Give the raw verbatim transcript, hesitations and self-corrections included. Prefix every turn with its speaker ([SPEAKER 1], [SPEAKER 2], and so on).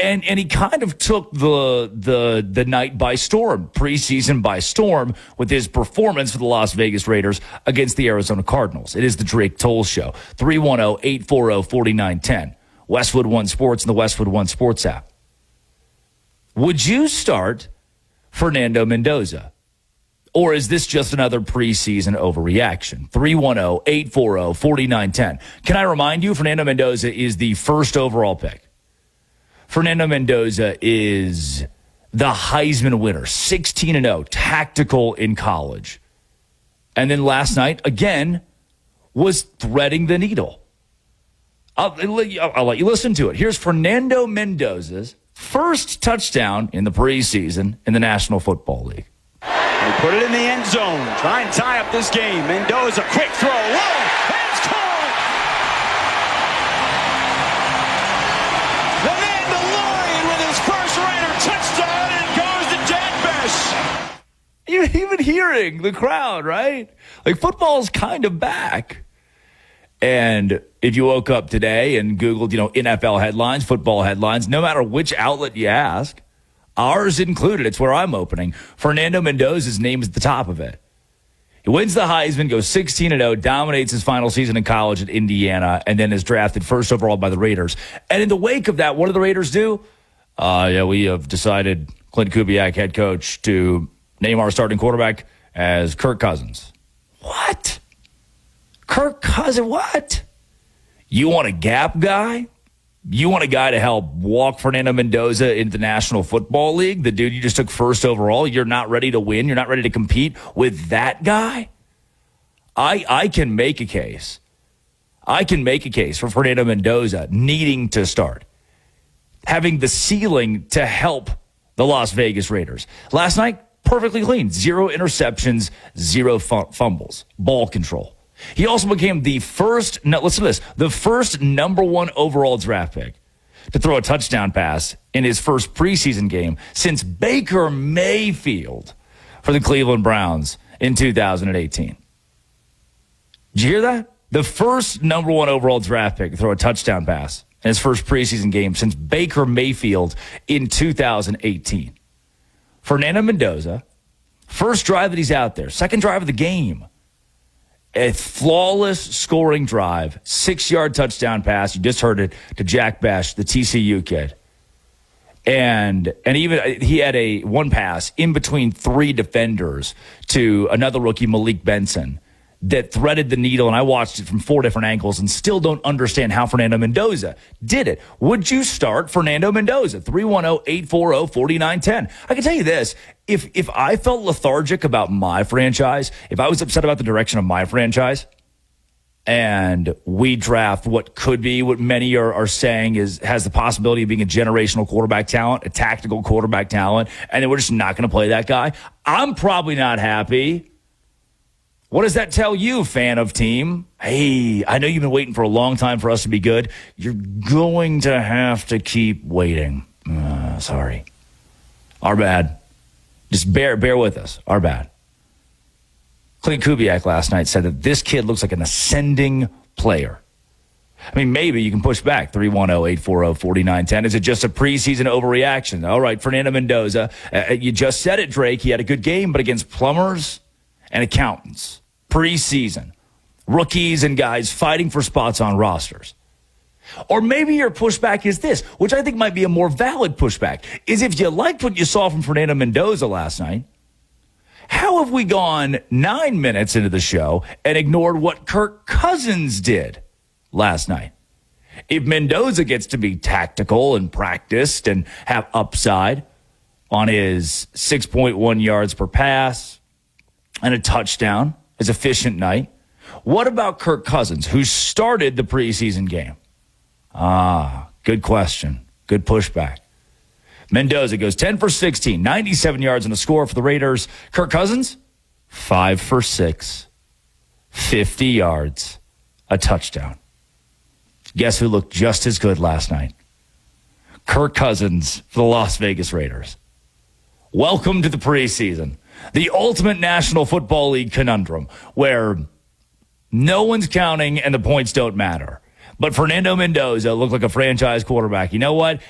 [SPEAKER 1] And and he kind of took the the the night by storm, preseason by storm, with his performance for the Las Vegas Raiders against the Arizona Cardinals. It is the Drake Toll Show. three one zero, eight four zero, four nine one zero. Westwood One Sports and the Westwood One Sports app. Would you start Fernando Mendoza? Or is this just another preseason overreaction? three one zero, eight four zero, four nine one zero. Can I remind you, Fernando Mendoza is the first overall pick. Fernando Mendoza is the Heisman winner, sixteen and oh, tactical in college. And then last night, again, was threading the needle. I'll, I'll let you listen to it. Here's Fernando Mendoza's first touchdown in the preseason in the National Football League.
[SPEAKER 2] They put it in the end zone. Try and tie up this game. Mendoza, quick throw. Whoa! And it's caught! The Mandalorian with his first Raider touchdown, and goes to Jack Besh.
[SPEAKER 1] You're even hearing the crowd, right? Like, football's kind of back. And if you woke up today and Googled, you know, N F L headlines, football headlines, no matter which outlet you ask, ours included, it's where I'm opening, Fernando Mendoza's name is at the top of it. He wins the Heisman, goes sixteen and oh, dominates his final season in college at Indiana, and then is drafted first overall by the Raiders. And in the wake of that, what do the Raiders do? Uh, yeah, we have decided, Clint Kubiak, head coach, to name our starting quarterback as Kirk Cousins. What? Kirk Cousins, what? You want a gap guy? You want a guy to help walk Fernando Mendoza into the National Football League? The dude you just took first overall? You're not ready to win? You're not ready to compete with that guy? I I can make a case. I can make a case for Fernando Mendoza needing to start, having the ceiling to help the Las Vegas Raiders. Last night, perfectly clean. Zero interceptions, zero fumbles, ball control. He also became the first, no, listen to this, the first number one overall draft pick to throw a touchdown pass in his first preseason game since Baker Mayfield for the Cleveland Browns in two thousand eighteen. Did you hear that? The first number one overall draft pick to throw a touchdown pass in his first preseason game since Baker Mayfield in two thousand eighteen. Fernando Mendoza, first drive that he's out there, second drive of the game. A flawless scoring drive, six-yard touchdown pass. You just heard it to Jack Besh, the T C U kid. And and even he had a one pass in between three defenders to another rookie, Malik Benson, that threaded the needle. And I watched it from four different angles and still don't understand how Fernando Mendoza did it. Would you start Fernando Mendoza? three one zero, eight four zero, four nine one zero. I can tell you this. If if I felt lethargic about my franchise, if I was upset about the direction of my franchise, and we draft what could be, what many are, are saying is has the possibility of being a generational quarterback talent, a tactical quarterback talent, and then we're just not going to play that guy, I'm probably not happy. What does that tell you, fan of team? Hey, I know you've been waiting for a long time for us to be good. You're going to have to keep waiting. Uh, sorry. Our bad. Just bear bear with us. Our bad. Clint Kubiak last night said that this kid looks like an ascending player. I mean, maybe you can push back. three one zero, eight four zero, four nine one zero. Is it just a preseason overreaction? All right, Fernando Mendoza. Uh, you just said it, Drake. He had a good game, but against plumbers and accountants. Preseason. Rookies and guys fighting for spots on rosters. Or maybe your pushback is this, which I think might be a more valid pushback, is if you liked what you saw from Fernando Mendoza last night, how have we gone nine minutes into the show and ignored what Kirk Cousins did last night? If Mendoza gets to be tactical and practiced and have upside on his six point one yards per pass and a touchdown, his efficient night, what about Kirk Cousins, who started the preseason game? Ah, good question. Good pushback. Mendoza goes ten for sixteen, ninety-seven yards and a score for the Raiders. Kirk Cousins, five for six, fifty yards, a touchdown. Guess who looked just as good last night? Kirk Cousins for the Las Vegas Raiders. Welcome to the preseason, the ultimate National Football League conundrum, where no one's counting and the points don't matter. But Fernando Mendoza looked like a franchise quarterback. You know what?